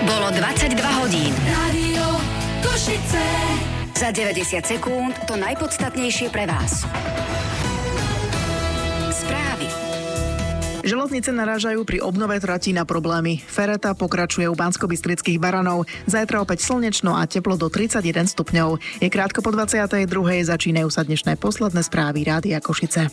Bolo 22 hodín. Rádio Košice. Za 90 sekúnd to najpodstatnejšie pre vás. Správy. Železnice narážajú pri obnove tratí na problémy. Fereta pokračuje u Banskobystrických Baranov. Zajtra opäť slnečno a teplo do 31 stupňov. Je krátko po 22. Začínajú sa dnešné posledné správy Rádia Košice.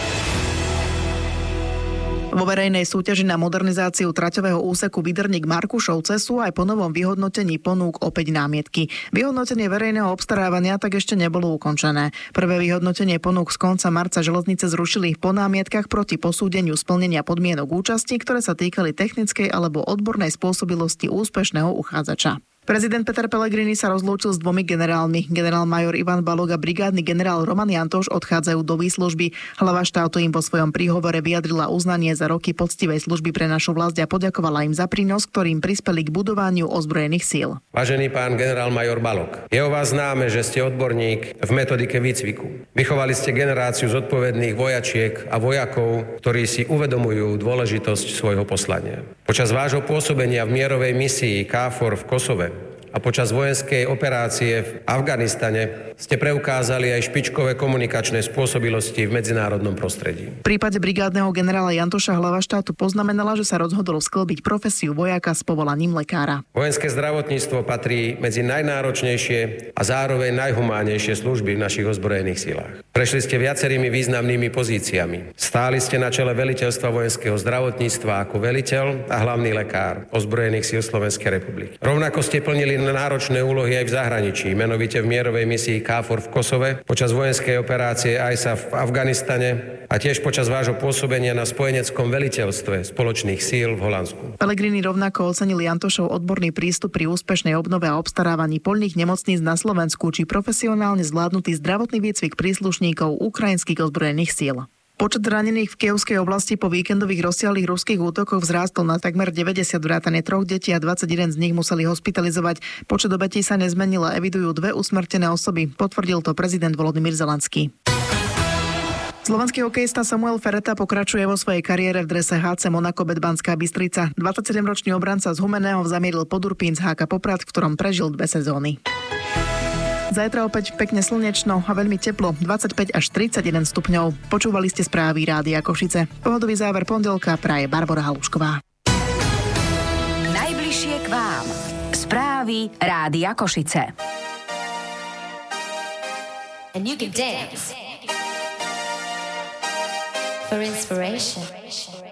Vo verejnej súťaži na modernizáciu traťového úseku Vydrník-Markušovce sú aj po novom vyhodnotení ponúk opäť námietky. Vyhodnotenie verejného obstarávania tak ešte nebolo ukončené. Prvé vyhodnotenie ponúk z konca marca železnice zrušili po námietkach proti posúdeniu splnenia podmienok účasti, ktoré sa týkali technickej alebo odbornej spôsobilosti úspešného uchádzača. Prezident Peter Pellegrini sa rozlúčil s dvomi generálmi. Generálmajor Ivan Balog a brigádny generál Roman Jantoš odchádzajú do výslužby. Hlava štátu im vo svojom príhovore vyjadrila uznanie za roky poctivej služby pre našu vlast a poďakovala im za prínos, ktorým prispeli k budovaniu ozbrojených síl. Vážený pán generálmajor Balog, je o vás známe, že ste odborník v metodike výcviku. Vychovali ste generáciu zodpovedných vojačiek a vojakov, ktorí si uvedomujú dôležitosť svojho poslania. Počas vášho pôsobenia v mierovej misii KFOR v Kosove a počas vojenskej operácie v Afganistane ste preukázali aj špičkové komunikačné spôsobilosti v medzinárodnom prostredí. V prípade brigádneho generála Jantoša hlava štátu poznamenala, že sa rozhodol sklbiť profesiu vojaka s povolaním lekára. Vojenské zdravotníctvo patrí medzi najnáročnejšie a zároveň najhumánnejšie služby v našich ozbrojených silách. Prešli ste viacerými významnými pozíciami. Stáli ste na čele veliteľstva vojenského zdravotníctva ako veliteľ a hlavný lekár ozbrojených síl Slovenskej republiky. Rovnako ste plnili náročné úlohy aj v zahraničí, menovite v mierovej misii KFOR v Kosove, počas vojenskej operácie ISAF v Afganistane a tiež počas vášho pôsobenia na spojeneckom veliteľstve spoločných síl v Holandsku. Pellegrini rovnako ocenil Jantošov odborný prístup pri úspešnej obnove a obstarávaní poľných nemocníc na Slovensku či profesionálne zvládnutý zdravotný výcvik príslušníkov ukrajinských ozbrojených síl. Počet zranených v Kyjevskej oblasti po víkendových rozsiahlych ruských útokoch vzrástol na takmer 90 vrátane 3 detí a 21 z nich museli hospitalizovať. Počet obetí sa nezmenil a evidujú 2 usmrtené osoby. Potvrdil to prezident Volodymyr Zelenský. Slovenský hokejista Samuel Fereta pokračuje vo svojej kariére v drese HC Monaco Bet Banská Bystrica. 27-ročný obranca z Humenného zamieril Podurpín z HK Poprad, v ktorom prežil 2 sezóny. Zajtra opäť pekne slnečno a veľmi teplo, 25 až 31 stupňov. Počúvali ste správy Rádia Košice. Pohodový záver pondelka praje Barbora Halušková. Najbližšie k vám. Správy Rádia Košice. And you can dance for inspiration.